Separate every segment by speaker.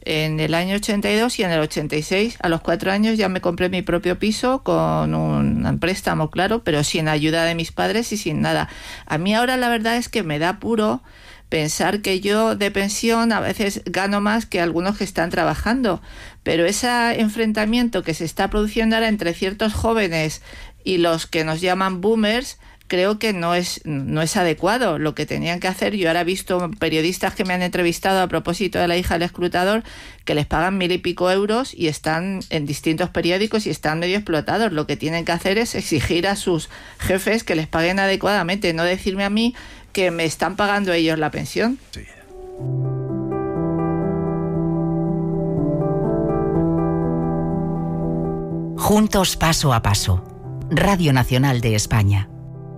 Speaker 1: en el año 82 y en el 86, a los 4 años, ya me compré mi propio piso con un préstamo, claro, pero sin ayuda de mis padres y sin nada. A mí ahora la verdad es que me da apuro pensar que yo de pensión a veces gano más que algunos que están trabajando, pero ese enfrentamiento que se está produciendo ahora entre ciertos jóvenes y los que nos llaman boomers, creo que no es adecuado. Lo que tenían que hacer, yo ahora he visto periodistas que me han entrevistado a propósito de la hija del escrutador, que les pagan 1.000 y pico euros y están en distintos periódicos y están medio explotados. Lo que tienen que hacer es exigir a sus jefes que les paguen adecuadamente, no decirme a mí que me están pagando ellos la pensión.
Speaker 2: Sí.
Speaker 3: Juntos paso a paso. Radio Nacional de España.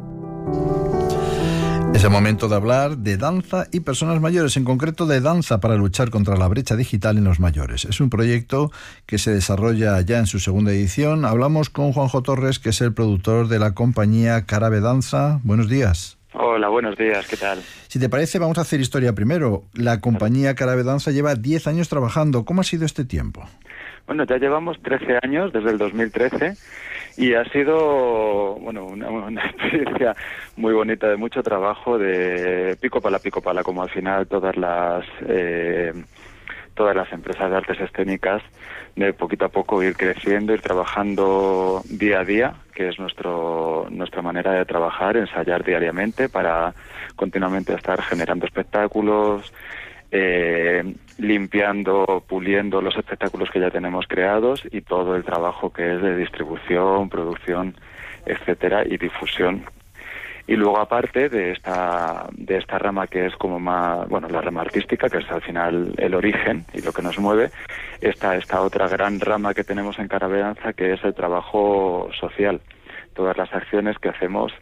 Speaker 2: Es el momento de hablar de danza y personas mayores, en concreto de danza para luchar contra la brecha digital en los mayores. Es un proyecto que se desarrolla ya en su segunda edición. Hablamos con Juanjo Torres, que es el productor de la compañía Carabe Danza. Buenos días.
Speaker 4: Hola, buenos días, ¿qué tal?
Speaker 2: Si te parece, vamos a hacer historia primero. La compañía Carabe Danza lleva 10 años trabajando. ¿Cómo ha sido este tiempo?
Speaker 4: Bueno, ya llevamos 13 años, desde el 2013, y ha sido una experiencia muy bonita, de mucho trabajo, de pico pala, como al final todas las empresas de artes escénicas, de poquito a poco ir creciendo, ir trabajando día a día, que es nuestra manera de trabajar, ensayar diariamente para continuamente estar generando espectáculos, limpiando, puliendo los espectáculos que ya tenemos creados y todo el trabajo que es de distribución, producción, etcétera, y difusión. Y luego, aparte de esta rama que es como más, la rama artística, que es al final el origen y lo que nos mueve, está esta otra gran rama que tenemos en Carabe Danza, que es el trabajo social. Todas las acciones que hacemos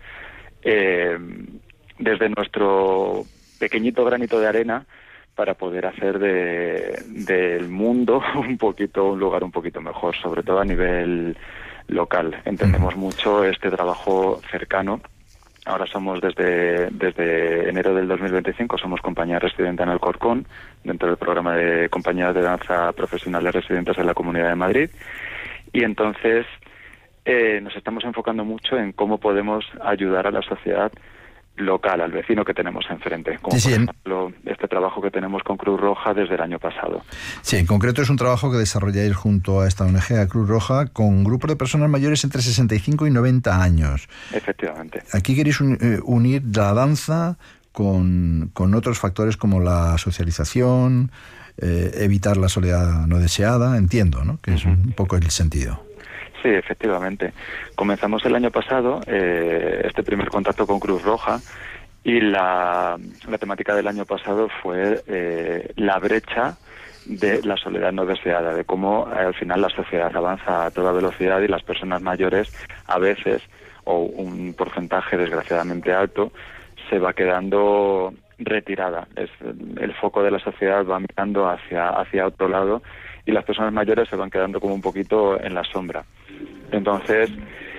Speaker 4: desde nuestro pequeñito granito de arena para poder hacer del mundo un lugar un poquito mejor, sobre todo a nivel local. Entendemos mucho este trabajo cercano. Ahora somos desde enero del 2025 somos compañía residente en Alcorcón, dentro del programa de compañías de danza profesionales residentes en la Comunidad de Madrid, y entonces nos estamos enfocando mucho en cómo podemos ayudar a la sociedad local, al vecino que tenemos enfrente, como por ejemplo este trabajo que tenemos con Cruz Roja desde el año pasado.
Speaker 2: Sí, en concreto es un trabajo que desarrolláis junto a esta ONG, a Cruz Roja, con grupos de personas mayores entre 65 y 90 años.
Speaker 4: Efectivamente.
Speaker 2: Aquí queréis unir la danza con otros factores como la socialización, evitar la soledad no deseada, entiendo, ¿no? Que es un poco el sentido.
Speaker 4: Sí, efectivamente. Comenzamos el año pasado este primer contacto con Cruz Roja y la temática del año pasado fue la brecha de la soledad no deseada, de cómo al final la sociedad avanza a toda velocidad y las personas mayores a veces, o un porcentaje desgraciadamente alto, se va quedando retirada. El foco de la sociedad va mirando hacia otro lado y las personas mayores se van quedando como un poquito en la sombra. Entonces,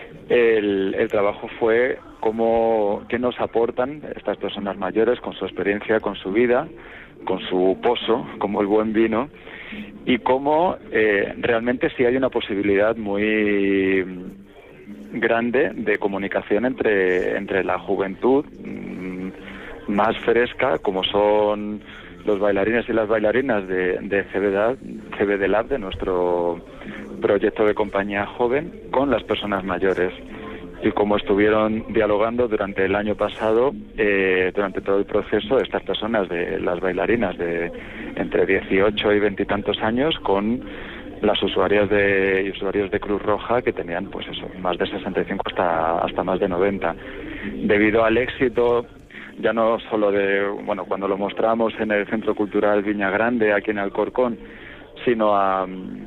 Speaker 4: el trabajo fue qué nos aportan estas personas mayores con su experiencia, con su vida, con su pozo, como el buen vino, y cómo realmente sí hay una posibilidad muy grande de comunicación entre la juventud más fresca, como son los bailarines y las bailarinas de CBD Lab, de nuestro proyecto de compañía joven, con las personas mayores, y como estuvieron dialogando durante el año pasado, durante todo el proceso, estas personas, las bailarinas de entre 18 y 20 y tantos años, con las usuarias y usuarios de Cruz Roja, que tenían pues eso, más de 65 hasta más de 90. Debido al éxito, ya no solo cuando lo mostramos en el Centro Cultural Viña Grande, aquí en Alcorcón, sino a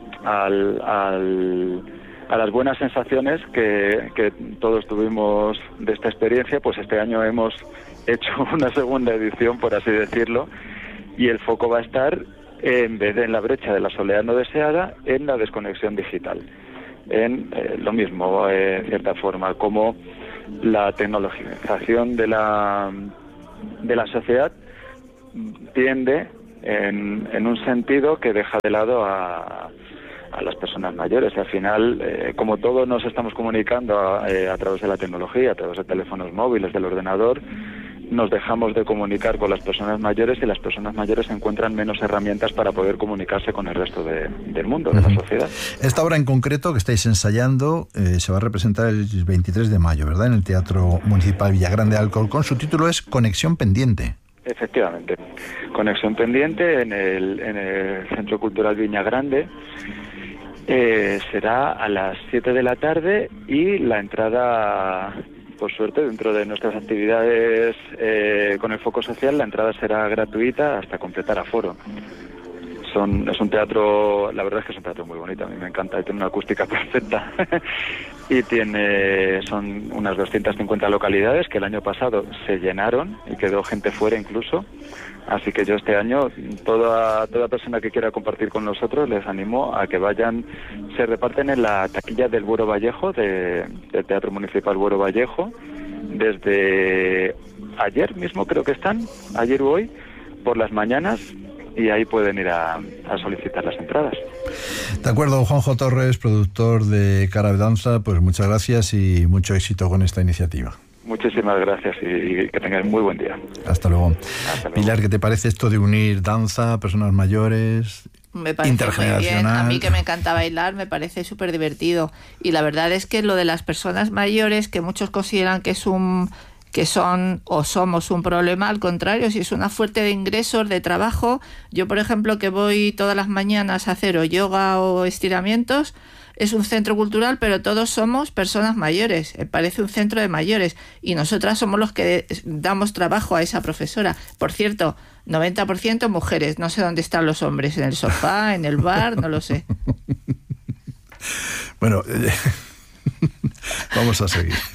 Speaker 4: las buenas sensaciones que todos tuvimos de esta experiencia, pues este año hemos hecho una segunda edición, por así decirlo, y el foco va a estar, en vez de en la brecha de la soledad no deseada, en la desconexión digital. En lo mismo, en cierta forma, como la tecnologización de la sociedad tiende en un sentido que deja de lado a las personas mayores. Al final, como todos nos estamos comunicando a través de la tecnología, a través de teléfonos móviles, del ordenador, nos dejamos de comunicar con las personas mayores y las personas mayores encuentran menos herramientas para poder comunicarse con el resto del mundo, de la sociedad.
Speaker 2: Esta obra en concreto que estáis ensayando se va a representar el 23 de mayo, ¿verdad?, en el Teatro Municipal Villagrán de Alcorcón. Su título es Conexión Pendiente.
Speaker 4: Efectivamente. Conexión Pendiente en el Centro Cultural Villagrande. Será a las 7 de la tarde y la entrada, por suerte, dentro de nuestras actividades con el foco social, la entrada será gratuita hasta completar aforo. Es un teatro, la verdad es que es un teatro muy bonito, a mí me encanta, tiene una acústica perfecta y son unas 250 localidades que el año pasado se llenaron y quedó gente fuera incluso, así que yo este año, toda persona que quiera compartir con nosotros, les animo a que vayan, se reparten en la taquilla del Buero Vallejo, del Teatro Municipal Buero Vallejo, desde ayer mismo creo que están, ayer u hoy, por las mañanas, y ahí pueden ir a solicitar las entradas.
Speaker 2: De acuerdo, Juanjo Torres, productor de Cara de Danza, pues muchas gracias y mucho éxito con esta iniciativa.
Speaker 4: Muchísimas gracias y que tengáis muy buen día.
Speaker 2: Hasta luego. Pilar, ¿qué te parece esto de unir danza, personas mayores,
Speaker 1: me parece
Speaker 2: intergeneracional?
Speaker 1: Muy bien. A mí, que me encanta bailar, me parece súper divertido. Y la verdad es que lo de las personas mayores, que muchos consideran que son o somos un problema, al contrario, si es una fuente de ingresos, de trabajo. Yo, por ejemplo, que voy todas las mañanas a hacer o yoga o estiramientos, es un centro cultural, pero todos somos personas mayores, parece un centro de mayores, y nosotras somos los que damos trabajo a esa profesora. Por cierto, 90% mujeres, no sé dónde están los hombres, en el sofá, en el bar, no lo sé.
Speaker 2: Bueno, vamos a seguir.